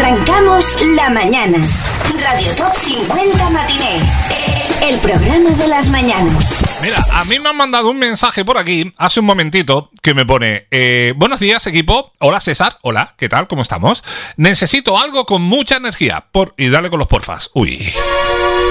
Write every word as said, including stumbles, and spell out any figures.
Arrancamos la mañana. Radio Top cincuenta Matiné. El programa de las mañanas. Mira, a mí me han mandado un mensaje por aquí hace un momentito que me pone eh, buenos días, equipo. Hola, César. Hola, ¿qué tal? ¿Cómo estamos? Necesito algo con mucha energía. Por... Y dale con los porfas. Uy.